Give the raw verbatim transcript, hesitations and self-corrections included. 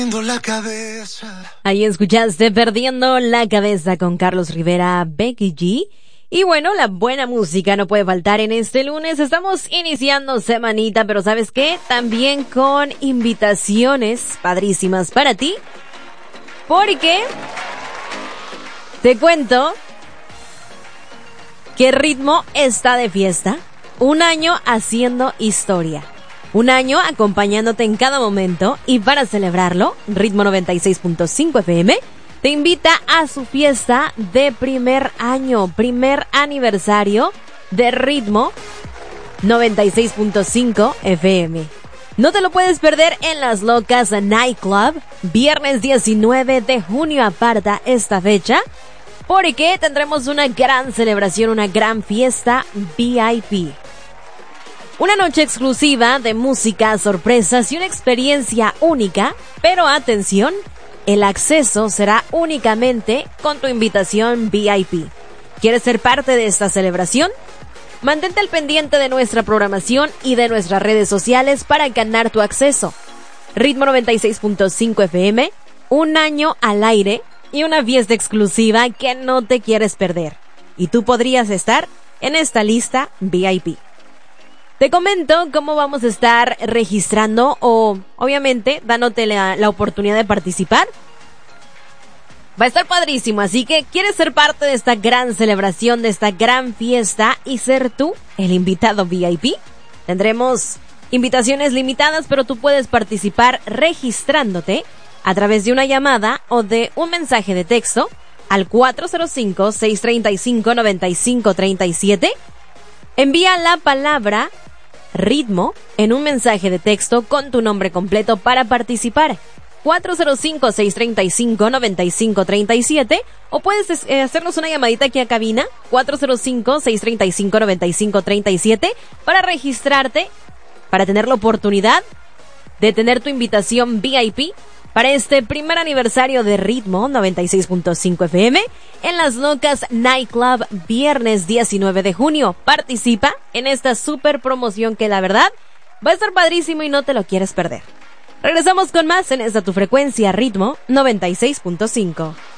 La cabeza. Ahí escuchaste Perdiendo la Cabeza con Carlos Rivera, Becky G. Y bueno, la buena música no puede faltar en este lunes. Estamos iniciando semanita, pero ¿sabes qué? También con invitaciones padrísimas para ti. Porque te cuento que Ritmo está de fiesta. Un año haciendo historia. Un año acompañándote en cada momento, y para celebrarlo, Ritmo noventa y seis punto cinco F M te invita a su fiesta de primer año, primer aniversario de Ritmo noventa y seis punto cinco F M. No te lo puedes perder en Las Locas Nightclub, viernes diecinueve de junio. Aparta esta fecha, porque tendremos una gran celebración, una gran fiesta V I P. Una noche exclusiva de música, sorpresas y una experiencia única, pero atención, el acceso será únicamente con tu invitación V I P. ¿Quieres ser parte de esta celebración? Mantente al pendiente de nuestra programación y de nuestras redes sociales para ganar tu acceso. Ritmo noventa y seis punto cinco F M, un año al aire y una fiesta exclusiva que no te quieres perder. Y tú podrías estar en esta lista V I P. Te comento cómo vamos a estar registrando o, obviamente, dándote la, la oportunidad de participar. Va a estar padrísimo, así que ¿quieres ser parte de esta gran celebración, de esta gran fiesta y ser tú el invitado V I P? Tendremos invitaciones limitadas, pero tú puedes participar registrándote a través de una llamada o de un mensaje de texto al cuatro cero cinco, seis tres cinco, nueve cinco tres siete. Envía la palabra Ritmo en un mensaje de texto con tu nombre completo para participar. cuatro cero cinco, seis tres cinco, nueve cinco tres siete, o puedes eh, hacernos una llamadita aquí a cabina cuatro cero cinco, seis tres cinco, nueve cinco tres siete para registrarte, para tener la oportunidad de tener tu invitación V I P para este primer aniversario de Ritmo noventa y seis punto cinco F M en Las Locas Nightclub, viernes diecinueve de junio. Participa en esta super promoción que la verdad va a estar padrísimo y no te lo quieres perder. Regresamos con más en esta tu frecuencia Ritmo noventa y seis punto cinco.